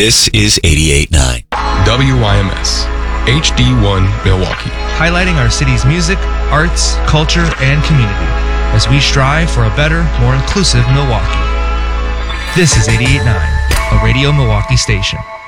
This is 88.9. WYMS, HD1 Milwaukee. Highlighting our city's music, arts, culture, and community as we strive for a better, more inclusive Milwaukee. This is 88.9, a Radio Milwaukee station.